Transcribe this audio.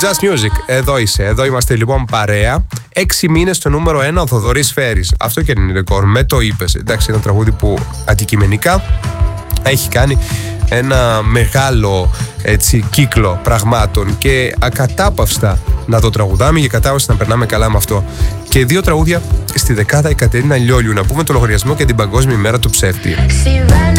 Just Music, εδώ είσαι. Εδώ είμαστε λοιπόν παρέα. 6 μήνες στο νούμερο 1 ο Θοδωρής Φέρης. Αυτό και είναι ρεκόρ. Με το είπες. Εντάξει, ένα τραγούδι που αντικειμενικά έχει κάνει ένα μεγάλο έτσι, κύκλο πραγμάτων και ακατάπαυστα να το τραγουδάμε και ακατάπαυστα να περνάμε καλά με αυτό. Και 2 τραγούδια στη δεκάδα η Κατερίνα Λιόλιου. Να πούμε το λογαριασμό και την Παγκόσμια ημέρα του ψεύτη.